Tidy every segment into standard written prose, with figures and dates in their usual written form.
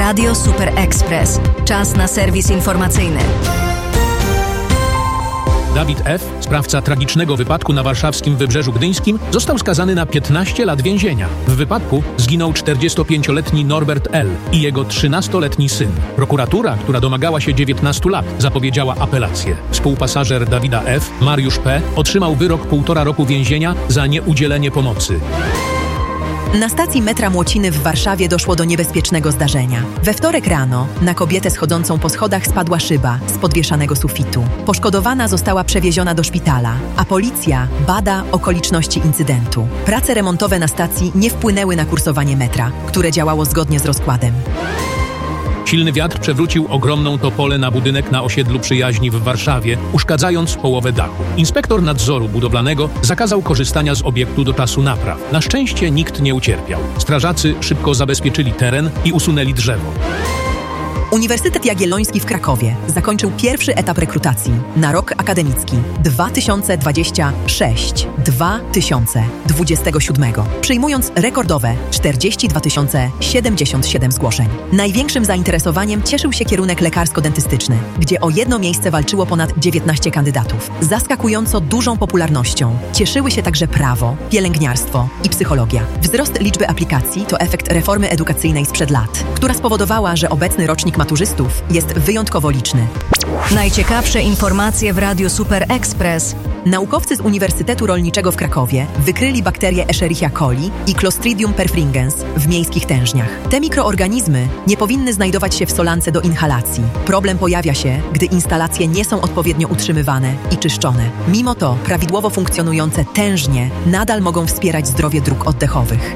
Radio Super Express. Czas na serwis informacyjny. Dawid F., sprawca tragicznego wypadku na warszawskim Wybrzeżu Gdyńskim, został skazany na 15 lat więzienia. W wypadku zginął 45-letni Norbert L. i jego 13-letni syn. Prokuratura, która domagała się 19 lat, zapowiedziała apelację. Współpasażer Dawida F., Mariusz P., otrzymał wyrok 1,5 roku więzienia za nieudzielenie pomocy. Na stacji metra Młociny w Warszawie doszło do niebezpiecznego zdarzenia. We wtorek rano na kobietę schodzącą po schodach spadła szyba z podwieszanego sufitu. Poszkodowana została przewieziona do szpitala, a policja bada okoliczności incydentu. Prace remontowe na stacji nie wpłynęły na kursowanie metra, które działało zgodnie z rozkładem. Silny wiatr przewrócił ogromną topolę na budynek na osiedlu Przyjaźni w Warszawie, uszkadzając połowę dachu. Inspektor nadzoru budowlanego zakazał korzystania z obiektu do czasu napraw. Na szczęście nikt nie ucierpiał. Strażacy szybko zabezpieczyli teren i usunęli drzewo. Uniwersytet Jagielloński w Krakowie zakończył pierwszy etap rekrutacji na rok akademicki 2026-2027, przyjmując rekordowe 42 077 zgłoszeń. Największym zainteresowaniem cieszył się kierunek lekarsko-dentystyczny, gdzie o jedno miejsce walczyło ponad 19 kandydatów. Zaskakująco dużą popularnością cieszyły się także prawo, pielęgniarstwo i psychologia. Wzrost liczby aplikacji to efekt reformy edukacyjnej sprzed lat, która spowodowała, że obecny rocznik maturzystów jest wyjątkowo liczny. Najciekawsze informacje w Radiu Super Express. Naukowcy z Uniwersytetu Rolniczego w Krakowie wykryli bakterie Escherichia coli i Clostridium perfringens w miejskich tężniach. Te mikroorganizmy nie powinny znajdować się w solance do inhalacji. Problem pojawia się, gdy instalacje nie są odpowiednio utrzymywane i czyszczone. Mimo to prawidłowo funkcjonujące tężnie nadal mogą wspierać zdrowie dróg oddechowych.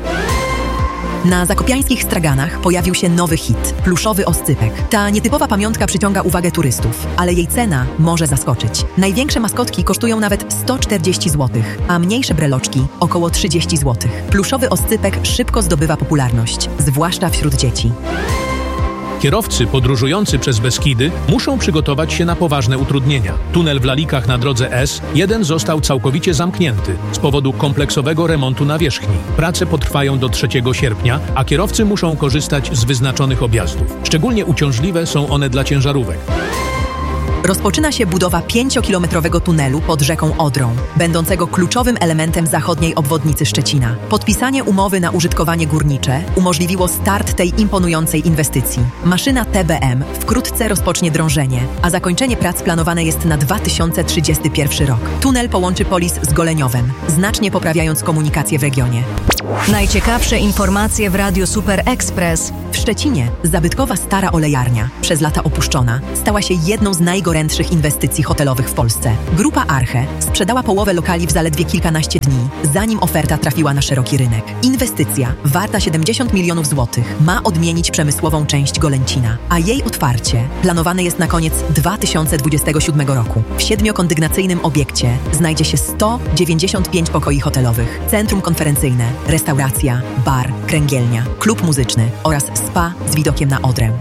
Na zakopiańskich straganach pojawił się nowy hit – pluszowy oscypek. Ta nietypowa pamiątka przyciąga uwagę turystów, ale jej cena może zaskoczyć. Największe maskotki kosztują nawet 140 zł, a mniejsze breloczki – około 30 zł. Pluszowy oscypek szybko zdobywa popularność, zwłaszcza wśród dzieci. Kierowcy podróżujący przez Beskidy muszą przygotować się na poważne utrudnienia. Tunel w Lalikach na drodze S1 został całkowicie zamknięty z powodu kompleksowego remontu nawierzchni. Prace potrwają do 3 sierpnia, a kierowcy muszą korzystać z wyznaczonych objazdów. Szczególnie uciążliwe są one dla ciężarówek. Rozpoczyna się budowa 5-kilometrowego tunelu pod rzeką Odrą, będącego kluczowym elementem zachodniej obwodnicy Szczecina. Podpisanie umowy na użytkowanie górnicze umożliwiło start tej imponującej inwestycji. Maszyna TBM wkrótce rozpocznie drążenie, a zakończenie prac planowane jest na 2031 rok. Tunel połączy Polis z Goleniowem, znacznie poprawiając komunikację w regionie. Najciekawsze informacje w Radiu Super Express. W Szczecinie zabytkowa stara olejarnia, przez lata opuszczona, stała się jedną z najgorętszych inwestycji hotelowych w Polsce. Grupa Arche sprzedała połowę lokali w zaledwie kilkanaście dni, zanim oferta trafiła na szeroki rynek. Inwestycja, warta 70 milionów złotych, ma odmienić przemysłową część Golęcina, a jej otwarcie planowane jest na koniec 2027 roku. W 7-kondygnacyjnym obiekcie znajdzie się 195 pokoi hotelowych, centrum konferencyjne, restauracja, bar, kręgielnia, klub muzyczny oraz spa z widokiem na Odrę.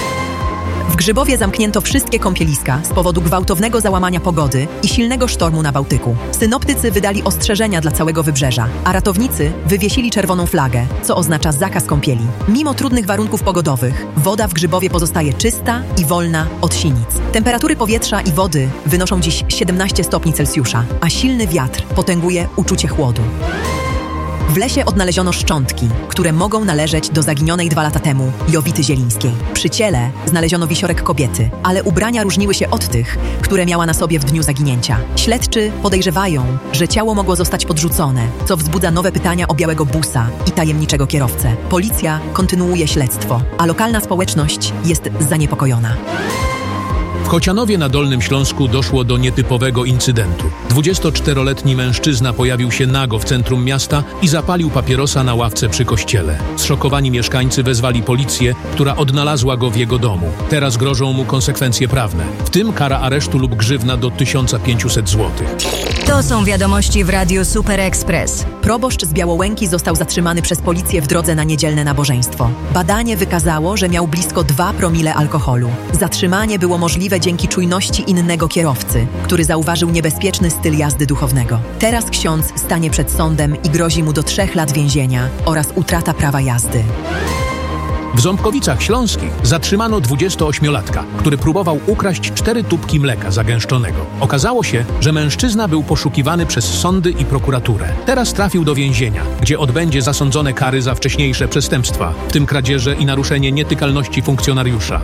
W Grzybowie zamknięto wszystkie kąpieliska z powodu gwałtownego załamania pogody i silnego sztormu na Bałtyku. Synoptycy wydali ostrzeżenia dla całego wybrzeża, a ratownicy wywiesili czerwoną flagę, co oznacza zakaz kąpieli. Mimo trudnych warunków pogodowych, woda w Grzybowie pozostaje czysta i wolna od sinic. Temperatury powietrza i wody wynoszą dziś 17 stopni Celsjusza, a silny wiatr potęguje uczucie chłodu. W lesie odnaleziono szczątki, które mogą należeć do zaginionej 2 lata temu Jowity Zielińskiej. Przy ciele znaleziono wisiorek kobiety, ale ubrania różniły się od tych, które miała na sobie w dniu zaginięcia. Śledczy podejrzewają, że ciało mogło zostać podrzucone, co wzbudza nowe pytania o białego busa i tajemniczego kierowcę. Policja kontynuuje śledztwo, a lokalna społeczność jest zaniepokojona. W Chocianowie na Dolnym Śląsku doszło do nietypowego incydentu. 24-letni mężczyzna pojawił się nago w centrum miasta i zapalił papierosa na ławce przy kościele. Zszokowani mieszkańcy wezwali policję, która odnalazła go w jego domu. Teraz grożą mu konsekwencje prawne, w tym kara aresztu lub grzywna do 1500 zł. To są wiadomości w Radiu Super Express. Proboszcz z Białołęki został zatrzymany przez policję w drodze na niedzielne nabożeństwo. Badanie wykazało, że miał blisko 2 promile alkoholu. Zatrzymanie było możliwe dzięki czujności innego kierowcy, który zauważył niebezpieczny styl jazdy duchownego. Teraz ksiądz stanie przed sądem i grozi mu do 3 lat więzienia oraz utrata prawa jazdy. W Ząbkowicach Śląskich zatrzymano 28-latka, który próbował ukraść 4 tubki mleka zagęszczonego. Okazało się, że mężczyzna był poszukiwany przez sądy i prokuraturę. Teraz trafił do więzienia, gdzie odbędzie zasądzone kary za wcześniejsze przestępstwa, w tym kradzieże i naruszenie nietykalności funkcjonariusza.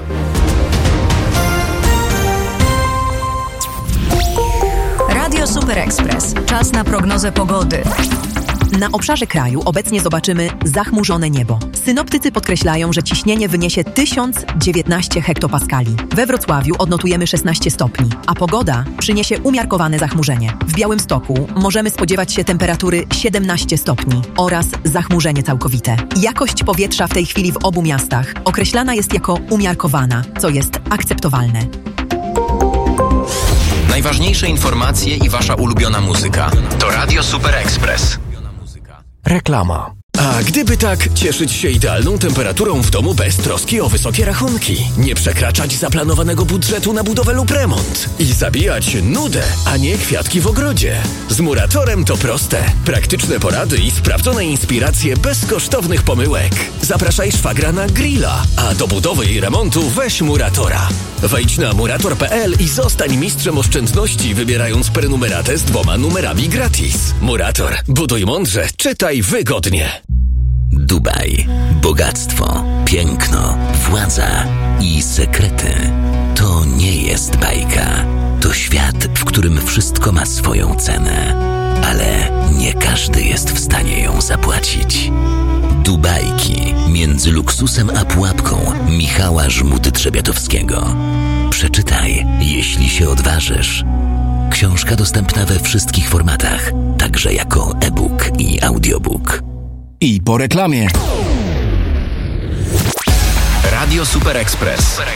Radio Super Express. Czas na prognozę pogody. Na obszarze kraju obecnie zobaczymy zachmurzone niebo. Synoptycy podkreślają, że ciśnienie wyniesie 1019 hektopaskali. We Wrocławiu odnotujemy 16 stopni, a pogoda przyniesie umiarkowane zachmurzenie. W Białymstoku możemy spodziewać się temperatury 17 stopni oraz zachmurzenie całkowite. Jakość powietrza w tej chwili w obu miastach określana jest jako umiarkowana, co jest akceptowalne. Najważniejsze informacje i wasza ulubiona muzyka to Radio Super Express. Reklama. A gdyby tak cieszyć się idealną temperaturą w domu bez troski o wysokie rachunki, nie przekraczać zaplanowanego budżetu na budowę lub remont i zabijać nudę, a nie kwiatki w ogrodzie. Z Muratorem to proste. Praktyczne porady i sprawdzone inspiracje bez kosztownych pomyłek. Zapraszaj szwagra na grilla, a do budowy i remontu weź Muratora. Wejdź na murator.pl i zostań mistrzem oszczędności, wybierając prenumeratę z 2 numerami gratis. Murator. Buduj mądrze, czytaj wygodnie. Dubaj. Bogactwo, piękno, władza i sekrety. To nie jest bajka. To świat, w którym wszystko ma swoją cenę. Ale nie każdy jest w stanie ją zapłacić. Dubajki. Między luksusem a pułapką Michała Żmuty-Trzebiatowskiego. Przeczytaj, jeśli się odważysz. Książka dostępna we wszystkich formatach, także jako e-book i audiobook. I po reklamie. Radio Super Express.